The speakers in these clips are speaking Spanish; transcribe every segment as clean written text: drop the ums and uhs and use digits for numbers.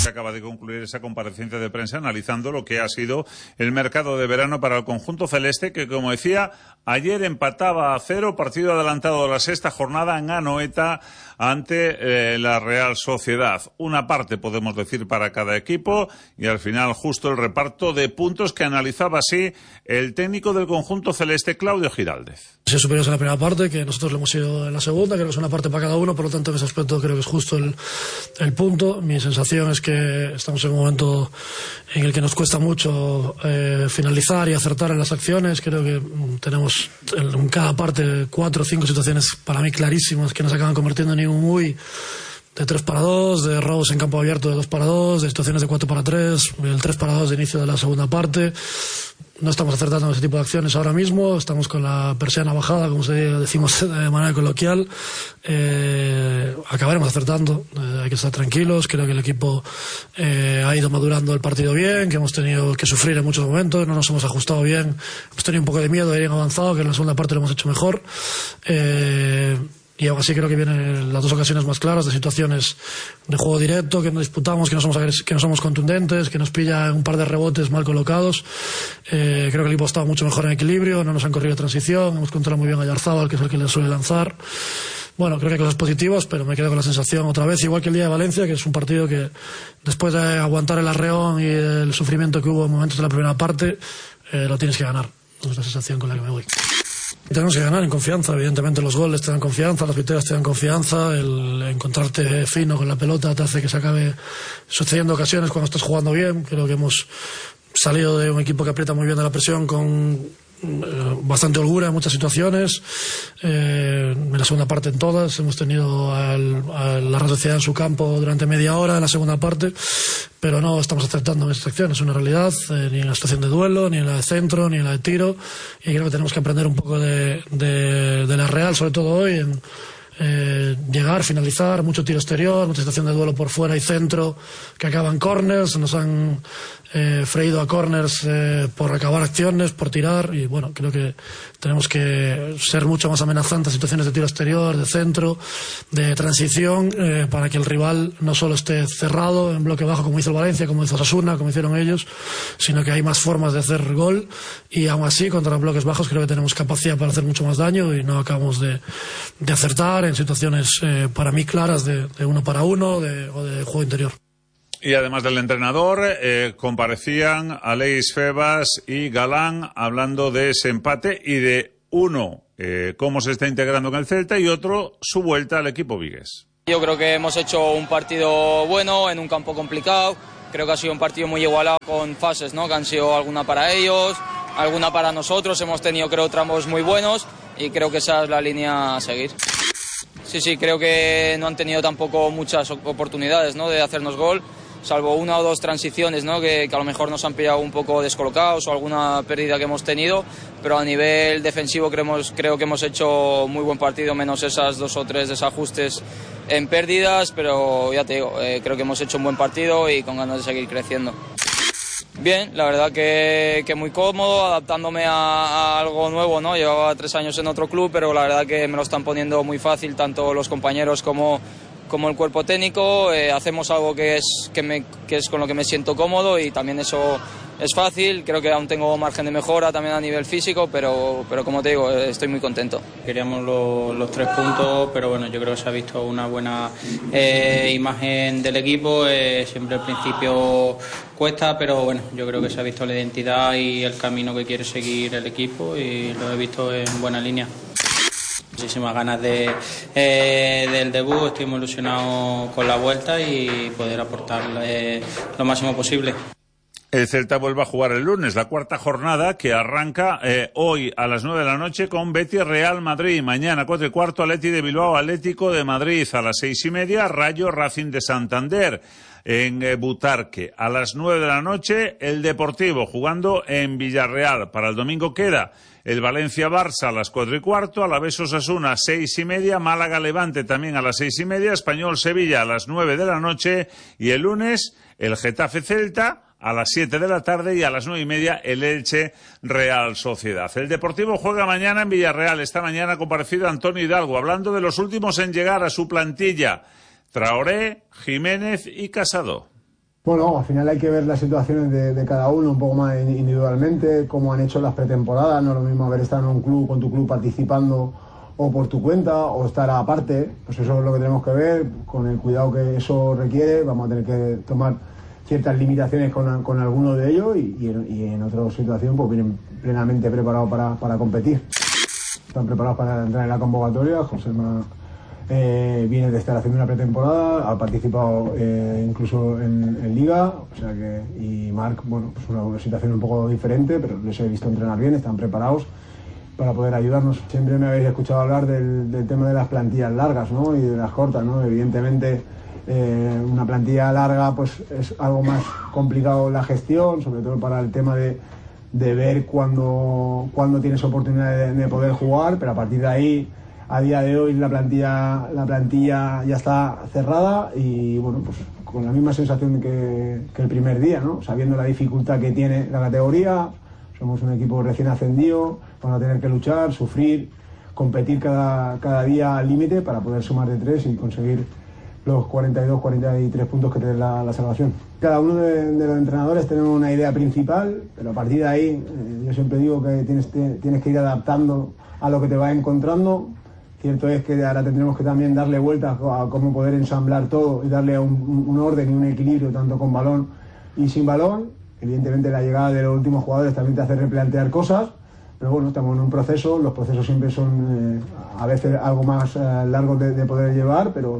Se acaba de concluir esa comparecencia de prensa analizando lo que ha sido el mercado de verano para el conjunto celeste, que, como decía, ayer empataba a 0, partido adelantado de la sexta jornada en Anoeta ante la Real Sociedad. Una parte, podemos decir, para cada equipo, y al final justo el reparto de puntos que analizaba así el técnico del conjunto celeste, Claudio Giraldez. Ha sido superiores en la primera parte, que nosotros lo hemos ido en la segunda, creo que es una parte para cada uno, por lo tanto en ese aspecto creo que es justo el punto. Mi sensación es que estamos en un momento en el que nos cuesta mucho finalizar y acertar en las acciones. Creo que tenemos en cada parte 4 o 5 situaciones para mí clarísimas que nos acaban convirtiendo en un muy de 3-2, de robos en campo abierto de 2-2, de situaciones de 4-3, el 3-2 de inicio de la segunda parte. No estamos acertando ese tipo de acciones ahora mismo, estamos con la persiana bajada, como decimos de manera coloquial. Acabaremos acertando, hay que estar tranquilos. Creo que el equipo ha ido madurando el partido bien, que hemos tenido que sufrir en muchos momentos, no nos hemos ajustado bien, hemos tenido un poco de miedo de ir en avanzado, que en la segunda parte lo hemos hecho mejor. Y aún así creo que vienen las dos ocasiones más claras de situaciones de juego directo, que no disputamos, que no somos contundentes, que nos pilla un par de rebotes mal colocados. Creo que el equipo ha estado mucho mejor en equilibrio, no nos han corrido transición, hemos controlado muy bien a Yarzábal, que es el que le suele lanzar. Bueno, creo que hay cosas positivas, pero me quedo con la sensación otra vez, igual que el día de Valencia, que es un partido que después de aguantar el arreón y el sufrimiento que hubo en momentos de la primera parte, lo tienes que ganar. Es la sensación con la que me voy. Tenemos que ganar en confianza, evidentemente los goles te dan confianza, las victorias te dan confianza, el encontrarte fino con la pelota te hace que se acabe sucediendo ocasiones cuando estás jugando bien. Creo que hemos salido de un equipo que aprieta muy bien de la presión con bastante holgura en muchas situaciones, en la segunda parte en todas. Hemos tenido a la Real Sociedad en su campo durante media hora en la segunda parte, pero no estamos acertando en estas acciones, es una realidad, ni en la situación de duelo, ni en la de centro, ni en la de tiro, y creo que tenemos que aprender un poco de la Real, sobre todo hoy, en llegar, finalizar, mucho tiro exterior, mucha situación de duelo por fuera y centro que acaban corners, nos han freído a corners por acabar acciones, por tirar, y bueno, creo que tenemos que ser mucho más amenazantes en situaciones de tiro exterior, de centro, de transición, para que el rival no solo esté cerrado en bloque bajo como hizo el Valencia, como hizo Osasuna, como hicieron ellos, sino que hay más formas de hacer gol, y aún así contra bloques bajos creo que tenemos capacidad para hacer mucho más daño y no acabamos de acertar en situaciones para mí claras de 1 para 1 o de juego interior. Y además del entrenador, comparecían Aleix Febas y Galán hablando de ese empate y de uno, cómo se está integrando en el Celta, y otro, su vuelta al equipo vigués. Yo creo que hemos hecho un partido bueno en un campo complicado. Creo que ha sido un partido muy igualado con fases, ¿no? Que han sido alguna para ellos, alguna para nosotros. Hemos tenido, creo, tramos muy buenos y creo que esa es la línea a seguir. Sí, creo que no han tenido tampoco muchas oportunidades, ¿no? De hacernos gol, salvo 1 o 2 transiciones, ¿no? Que a lo mejor nos han pillado un poco descolocados o alguna pérdida que hemos tenido, pero a nivel defensivo creo que hemos hecho muy buen partido, menos esas 2 o 3 desajustes en pérdidas, pero ya te digo, creo que hemos hecho un buen partido y con ganas de seguir creciendo. Bien, la verdad que muy cómodo, adaptándome a algo nuevo, ¿no? Llevaba 3 años en otro club, pero la verdad que me lo están poniendo muy fácil, tanto los compañeros como el cuerpo técnico. Hacemos algo que es con lo que me siento cómodo y también eso es fácil. Creo que aún tengo margen de mejora también a nivel físico, pero como te digo, estoy muy contento. Queríamos los 3 puntos, pero bueno, yo creo que se ha visto una buena imagen del equipo. Siempre al principio cuesta, pero bueno, yo creo que se ha visto la identidad y el camino que quiere seguir el equipo y lo he visto en buena línea. Muchísimas ganas del debut, estoy muy ilusionado con la vuelta y poder aportar lo máximo posible. El Celta vuelve a jugar el lunes, la 4ª jornada que arranca hoy a las 9 de la noche con Betis Real Madrid. Mañana 4:15 Atleti de Bilbao, Atlético de Madrid. A las 6:30 Rayo Racing de Santander en Butarque. A las 9 de la noche el Deportivo jugando en Villarreal. Para el domingo queda el Valencia-Barça a las 4:15, Alavés Osasuna 6:30, Málaga Levante también a las 6:30, Español Sevilla a las 9 de la noche, y el lunes el Getafe Celta a las 7 de la tarde y a las 9:30 el Elche Real Sociedad. El Deportivo juega mañana en Villarreal. Esta mañana ha comparecido Antonio Hidalgo hablando de los últimos en llegar a su plantilla: Traoré, Jiménez y Casado. Bueno, al final hay que ver las situaciones de cada uno un poco más individualmente, cómo han hecho las pretemporadas. No es lo mismo haber estado en un club con tu club participando o por tu cuenta o estar aparte. Pues eso es lo que tenemos que ver, con el cuidado que eso requiere. Vamos a tener que tomar ciertas limitaciones con algunos de ellos y en otra situación pues vienen plenamente preparados para competir. Están preparados para entrar en la convocatoria. Josema viene de estar haciendo una pretemporada, ha participado incluso en Liga, o sea que, y Marc, bueno, pues una situación un poco diferente, pero les he visto entrenar bien, están preparados para poder ayudarnos. Siempre me habéis escuchado hablar del tema de las plantillas largas, ¿no? Y de las cortas, ¿no? Evidentemente una plantilla larga pues es algo más complicado la gestión, sobre todo para el tema de ver cuándo tienes oportunidad de poder jugar, pero a partir de ahí, a día de hoy la plantilla ya está cerrada y bueno, pues con la misma sensación que el primer día, ¿no? Sabiendo la dificultad que tiene la categoría, somos un equipo recién ascendido, vamos a tener que luchar, sufrir, competir cada día al límite para poder sumar de 3 y conseguir los 43 puntos que te den la salvación. Cada uno de los entrenadores tenemos una idea principal, pero a partir de ahí yo siempre digo que tienes que ir adaptando a lo que te va encontrando. Cierto es que ahora tendremos que también darle vueltas a cómo poder ensamblar todo y darle un orden y un equilibrio tanto con balón y sin balón. Evidentemente la llegada de los últimos jugadores también te hace replantear cosas, pero bueno, estamos en un proceso, los procesos siempre son a veces algo más largos de poder llevar, pero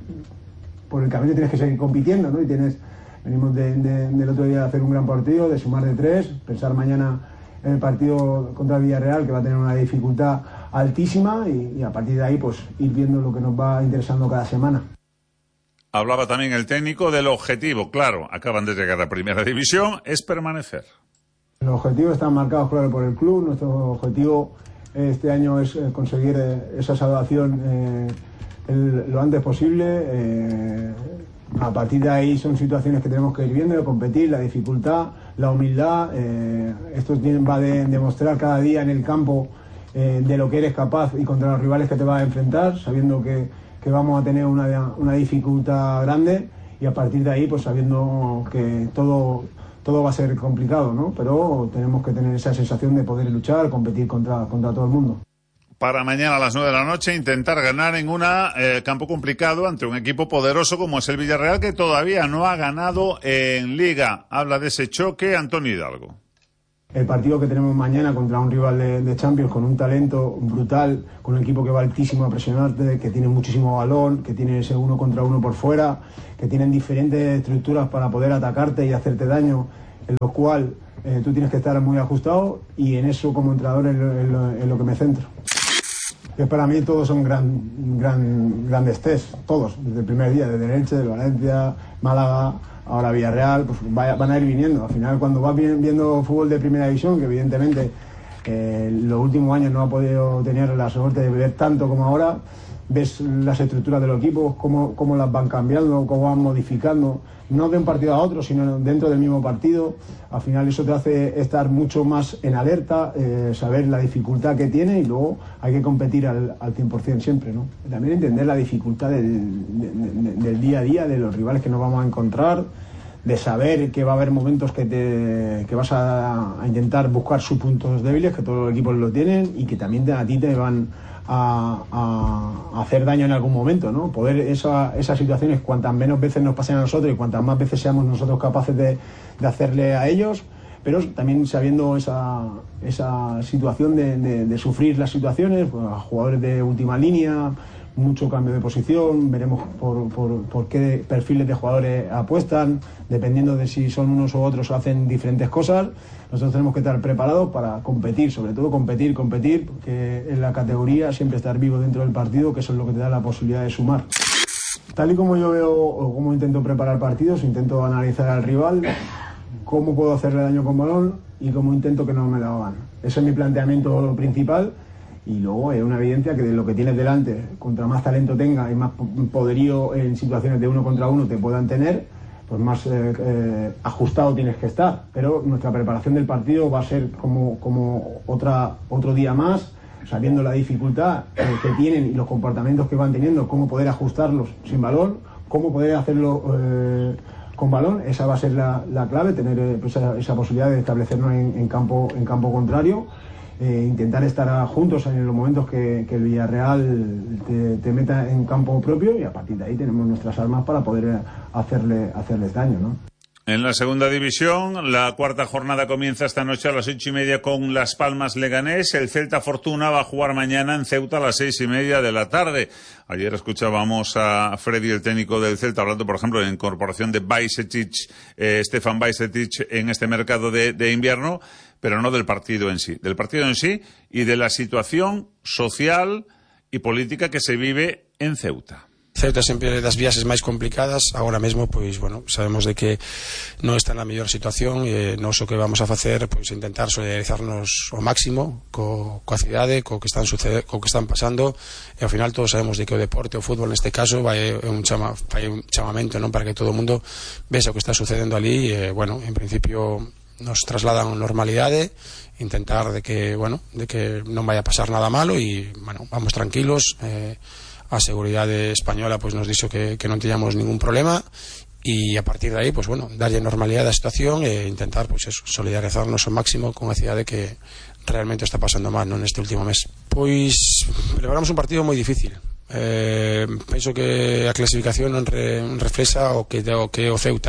por el camino tienes que seguir compitiendo, ¿no? Venimos del otro día de hacer un gran partido, de sumar de 3, pensar mañana en el partido contra el Villarreal, que va a tener una dificultad altísima, y a partir de ahí pues ir viendo lo que nos va interesando cada semana. Hablaba también el técnico del objetivo, claro, acaban de llegar a Primera División, es permanecer. Los objetivos están marcados, claro, por el club. Nuestro objetivo este año es conseguir esa salvación lo antes posible. A partir de ahí son situaciones que tenemos que ir viendo, de competir, la dificultad, la humildad. Esto va de demostrar cada día en el campo de lo que eres capaz y contra los rivales que te vas a enfrentar, sabiendo que vamos a tener una dificultad grande, y a partir de ahí pues sabiendo que todo va a ser complicado, ¿no? Pero tenemos que tener esa sensación de poder luchar, competir contra todo el mundo. Para mañana a las 9 de la noche intentar ganar en un campo complicado ante un equipo poderoso como es el Villarreal, que todavía no ha ganado en Liga. Habla de ese choque Antonio Hidalgo. El partido que tenemos mañana contra un rival de Champions con un talento brutal, con un equipo que va altísimo a presionarte, que tiene muchísimo balón, que tiene ese 1 contra 1 por fuera, que tienen diferentes estructuras para poder atacarte y hacerte daño, en lo cual tú tienes que estar muy ajustado, y en eso como entrenador es lo que me centro. Que para mí todos son grandes test, todos, desde el primer día, desde Elche, de Valencia, Málaga, ahora Villarreal, pues van a ir viniendo. Al final, cuando vas viendo fútbol de Primera División, que evidentemente los últimos años no ha podido tener la suerte de ver tanto como ahora, ves las estructuras de los equipos, cómo las van cambiando, cómo van modificando, no de un partido a otro, sino dentro del mismo partido. Al final eso te hace estar mucho más en alerta, saber la dificultad que tiene, y luego hay que competir al 100% siempre, ¿no? También entender la dificultad del día a día, de los rivales que nos vamos a encontrar, de saber que va a haber momentos que vas a intentar buscar sus puntos débiles, que todos los equipos lo tienen, y que también a ti te van a hacer daño en algún momento, ¿no? Poder esas situaciones, cuantas menos veces nos pasen a nosotros y cuantas más veces seamos nosotros capaces de hacerle a ellos, pero también sabiendo esa situación de sufrir las situaciones, pues, a jugadores de última línea, mucho cambio de posición, veremos por qué perfiles de jugadores apuestan, dependiendo de si son unos u otros o hacen diferentes cosas. Nosotros tenemos que estar preparados para competir, sobre todo competir, porque en la categoría siempre estar vivo dentro del partido, que eso es lo que te da la posibilidad de sumar. Tal y como yo veo o cómo intento preparar partidos, intento analizar al rival, cómo puedo hacerle daño con balón y cómo intento que no me lo hagan. Ese es mi planteamiento principal. Y luego es una evidencia que de lo que tienes delante, contra más talento tenga y más poderío en situaciones de 1 contra 1 te puedan tener, pues más ajustado tienes que estar. Pero nuestra preparación del partido va a ser como otro día más, sabiendo la dificultad que tienen y los comportamientos que van teniendo, cómo poder ajustarlos sin balón, cómo poder hacerlo con balón. Esa va a ser la clave, tener pues, esa posibilidad de establecernos en campo contrario, intentar estar juntos en los momentos que el Villarreal te meta en campo propio, y a partir de ahí tenemos nuestras armas para poder hacerles daño, ¿no? En la segunda división, la cuarta jornada comienza esta noche a las 8:30 con Las Palmas Leganés. El Celta Fortuna va a jugar mañana en Ceuta a las 6:30 de la tarde. Ayer escuchábamos a Freddy, el técnico del Celta, hablando, por ejemplo, de la incorporación de Stefan Bajcetic en este mercado de invierno, pero no del partido en sí. Del partido en sí y de la situación social y política que se vive en Ceuta. Ceuta sempre das viaxes máis complicadas. Agora mesmo, pois, bueno, sabemos de que non está na mellor situación, e nós o que vamos a facer, pois, intentar solidarizarnos ao máximo coa cidade, co que están pasando, e ao final todos sabemos de que o deporte, o fútbol neste caso, vai un chamamento, non, para que todo o mundo vexa o que está sucedendo ali, e, bueno, en principio nos trasladan normalidade, intentar de que non vai a pasar nada malo, e, bueno, vamos tranquilos. A seguridade española pois nos dixo que non tiñamos ningún problema, e a partir de aí, pois bueno, darlle normalidade á situación e intentar, pois eso, solidarizarnos ao máximo con a cidade que realmente está pasando mal, non, neste último mes. Pois preparamos un partido moi difícil. Penso que a clasificación non reflexa o que o Ceuta.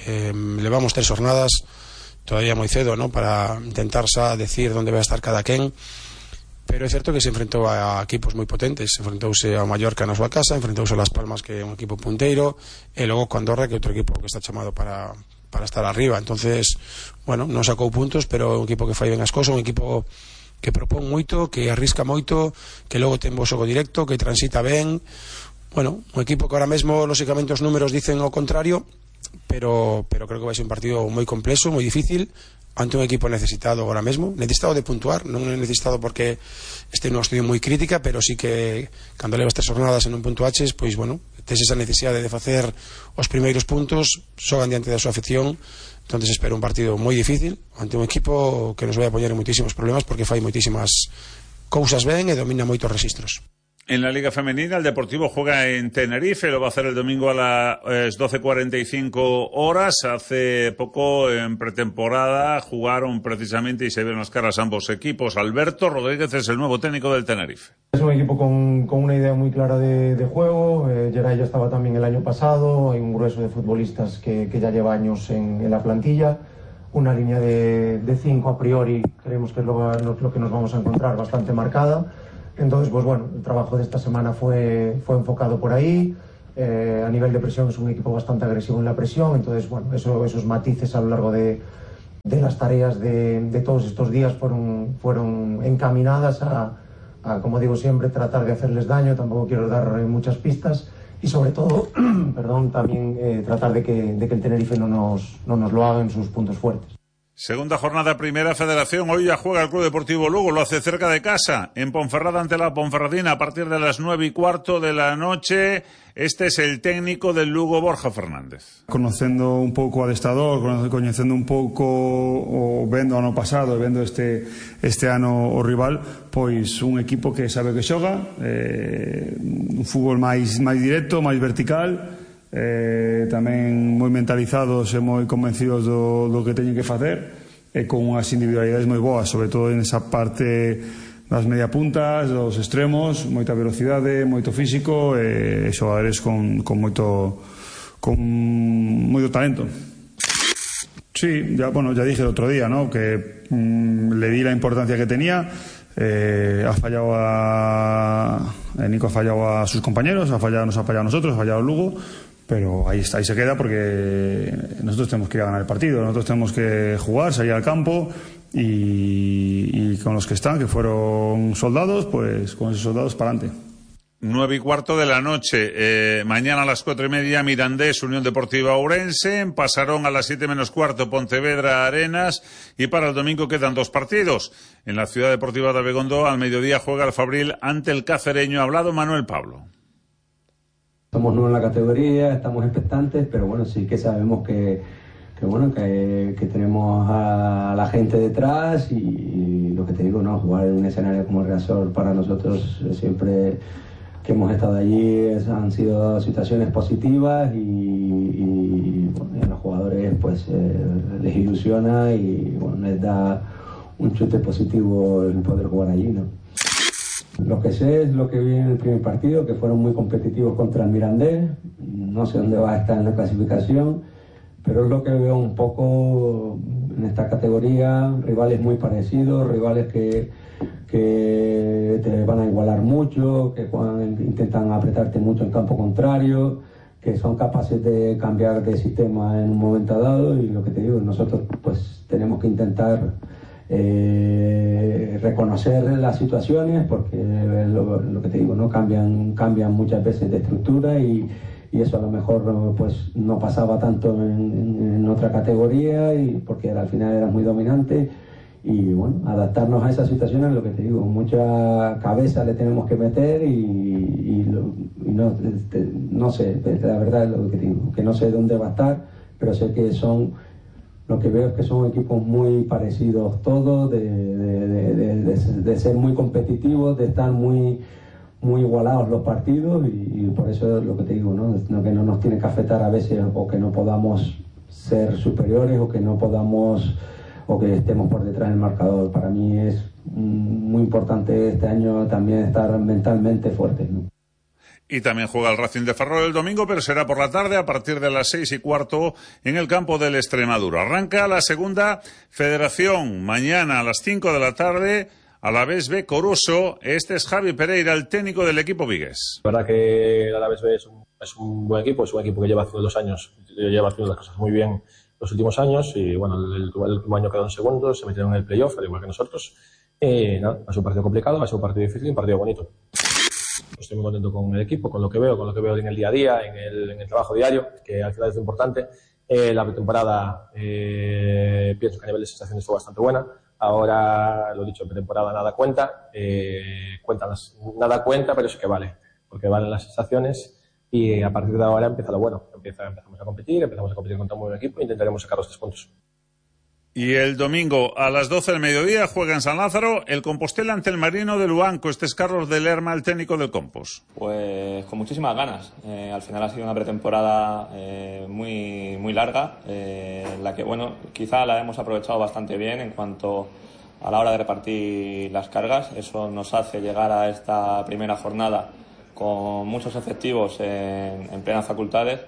Levamos 3 jornadas, todavía moi cedo, non, para intentar xa decir onde vai a estar cada quen. Pero é certo que se enfrentou a equipos moi potentes. Enfrentouse ao Mallorca na súa casa, enfrentouse a Las Palmas, que é un equipo punteiro, e logo co Andorra, que é outro equipo que está chamado para estar arriba. Entonces, bueno, non sacou puntos, pero é un equipo que fai ben as cosas, un equipo que propón moito, que arrisca moito, que logo ten bo xogo directo, que transita ben. Bueno, un equipo que ahora mesmo, lóxicamente, os números dicen o contrario, pero creo que vai ser un partido moi complexo, moi difícil, ante un equipo necesitado ahora mesmo, necesitado de puntuar, non é necesitado porque este nunha situación moi crítica, pero sí que cando levas 3 jornadas e non puntuaches, pois bueno, tes esa necesidade de facer os primeiros puntos, xogan diante da súa afección. Entonces espero un partido moi difícil ante un equipo que nos vai a poñer en moitísimos problemas, porque fai moitísimas cousas ben e domina moitos rexistros. En la Liga Femenina, el Deportivo juega en Tenerife, lo va a hacer el domingo a las 12:45 horas. Hace poco, en pretemporada, jugaron precisamente y se vieron las caras ambos equipos. Alberto Rodríguez es el nuevo técnico del Tenerife. Es un equipo con una idea muy clara de juego. Geray ya estaba también el año pasado. Hay un grueso de futbolistas que ya lleva años en la plantilla. Una línea de 5 a priori, creemos que es lo que nos vamos a encontrar, bastante marcada. Entonces, pues bueno, el trabajo de esta semana fue enfocado por ahí. A nivel de presión es un equipo bastante agresivo en la presión. Entonces, bueno, esos matices a lo largo de las tareas de todos estos días fueron encaminadas a, como digo siempre, tratar de hacerles daño. Tampoco quiero dar muchas pistas. Y sobre todo, perdón, también tratar de que el Tenerife no nos lo haga en sus puntos fuertes. Segunda jornada, Primera Federación. Hoy ya juega el Club Deportivo Lugo, lo hace cerca de casa, en Ponferrada ante la Ponferradina, a partir de las 9:15 de la noche. Este es el técnico del Lugo, Borja Fernández. Conocendo un pouco o adestrador, coñecendo un pouco o vendo o ano pasado e vendo este ano o rival, pois un equipo que sabe que xoga, un fútbol máis directo, máis vertical, tamén moi mentalizados e moi convencidos do que teñen que facer, e con unhas individualidades moi boas, sobre todo en esa parte das media puntas, dos extremos, moita velocidade, moito físico e xogadores con moito talento. Sí, ya dije el otro día, ¿no?, que le di la importancia que tenía. Nico ha fallado a sus compañeros, nos ha fallado a nosotros, ha fallado a Lugo, pero ahí se queda, porque nosotros tenemos que ir a ganar el partido, nosotros tenemos que jugar, salir al campo, y con los que están, que fueron soldados, pues con esos soldados para adelante. 9:15 de la noche. Mañana a las 4:30, Mirandés, Unión Deportiva Ourense. En Pasarón a las 7:15, Pontevedra, Arenas. Y para el domingo quedan 2 partidos. En la Ciudad Deportiva de Abegondo, al mediodía, juega el Fabril ante el Cacereño. Ha hablado Manuel Pablo. Somos nuevos en la categoría, estamos expectantes, pero bueno, sí que sabemos que tenemos a la gente detrás, y lo que te digo, no, jugar en un escenario como el Riazor para nosotros siempre que hemos estado allí han sido situaciones positivas, y bueno, pues les ilusiona y bueno, les da un chute positivo el poder jugar allí, ¿no? Lo que sé es lo que vi en el primer partido, que fueron muy competitivos contra el Mirandés. No sé dónde va a estar en la clasificación, pero es lo que veo un poco en esta categoría, rivales muy parecidos, rivales que te van a igualar mucho, que intentan apretarte mucho en campo contrario, que son capaces de cambiar de sistema en un momento dado, y lo que te digo, nosotros pues tenemos que intentar reconocer las situaciones, porque lo que te digo, ¿no? cambian muchas veces de estructura y eso a lo mejor pues no pasaba tanto en otra categoría, y porque al final era muy dominante. Y bueno, adaptarnos a esas situaciones, lo que te digo, mucha cabeza le tenemos que meter y no sé, la verdad es lo que te digo, que no sé dónde va a estar, pero sé que lo que veo es que son equipos muy parecidos todos, de ser muy competitivos, de estar muy igualados los partidos, y por eso es lo que te digo, ¿no? Que no nos tiene que afectar a veces, o que no podamos ser superiores, o que no podamos, o que estemos por detrás del marcador. Para mí es muy importante este año también estar mentalmente fuertes, ¿no? Y también juega el Racing de Ferrol el domingo, pero será por la tarde a partir de las 6:15 en el campo del Extremadura. Arranca la segunda federación mañana a las 5 de la tarde. Alavés B Coruso. Este es Javi Pereira, el técnico del equipo vigués. La verdad que el Alavés B es un buen equipo, es un equipo que lleva haciendo 2 años, lleva haciendo las cosas muy bien los últimos años, y bueno, el último año quedó en segundos, se metieron en el playoff, al igual que nosotros. Nada, va a ser un partido complicado, va a ser un partido difícil y un partido bonito. Estoy muy contento con el equipo, con lo que veo en el día a día, en el trabajo diario, que al final es lo importante. La pretemporada, pienso que a nivel de sensaciones fue bastante buena. Ahora, lo dicho, en pretemporada nada cuenta, nada cuenta, pero sí que vale, porque valen las sensaciones, y a partir de ahora empieza lo bueno. Empezamos a competir contra un buen equipo e intentaremos sacar los 3 puntos. Y el domingo a las 12 del mediodía juega en San Lázaro el Compostela ante el Marino de Luanco. Este es Carlos de Lerma, el técnico del Compos. Pues con muchísimas ganas. Al final ha sido una pretemporada muy larga, en la que, bueno, quizá la hemos aprovechado bastante bien en cuanto a la hora de repartir las cargas. Eso nos hace llegar a esta primera jornada con muchos efectivos en plenas facultades.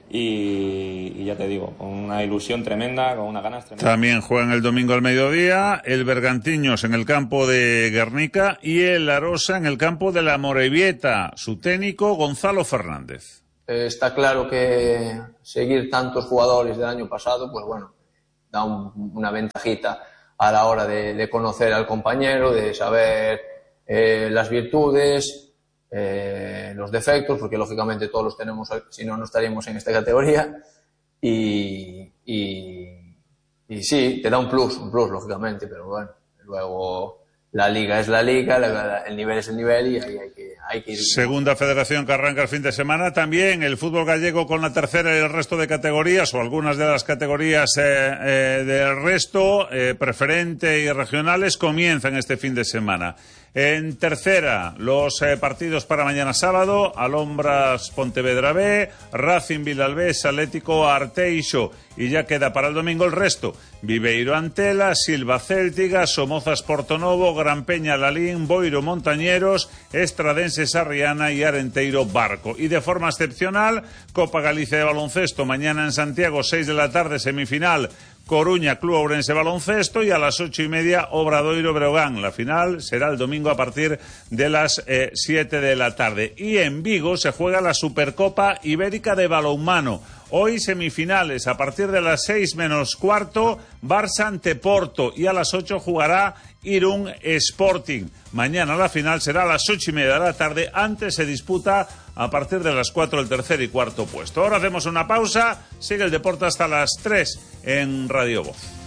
Y ya te digo, con una ilusión tremenda, con unas ganas tremendas. También juegan el domingo al mediodía el Bergantiños en el campo de Guernica y el Arosa en el campo de la Morevieta. Su técnico, Gonzalo Fernández. Está claro que seguir tantos jugadores del año pasado, pues bueno, da una ventajita a la hora de conocer al compañero, de saber las virtudes, los defectos, porque lógicamente todos los tenemos, si no, no estaríamos en esta categoría, y sí, te da un plus lógicamente, pero bueno, luego la liga es la liga, el nivel es el nivel, y ahí hay que ir. Segunda federación que arranca el fin de semana. También el fútbol gallego con la tercera y el resto de categorías, o algunas de las categorías del resto, preferente y regionales, comienzan este fin de semana. En tercera, los partidos para mañana sábado: Alombras Pontevedra B, Racing Vilalbés, Atlético Arteixo, y ya queda para el domingo el resto: Viveiro Antela, Silva Céltiga, Somozas Portonovo, Gran Peña Lalín, Boiro Montañeros, Estradense Sarriana y Arenteiro Barco. Y de forma excepcional, Copa Galicia de baloncesto, mañana en Santiago, 6 de la tarde, semifinal, Coruña Club Ourense Baloncesto, y a las 8:30 Obradoiro Breogán. La final será el domingo a partir de las 7 de la tarde. Y en Vigo se juega la Supercopa Ibérica de balonmano. Hoy semifinales a partir de las 6:15, Barça ante Porto, y a las 8 jugará Irún Sporting. Mañana la final será a las 8:30 de la tarde. Antes se disputa a partir de las 4 el tercer y cuarto puesto. Ahora hacemos una pausa. Sigue el deporte hasta las 3 en Radio Voz.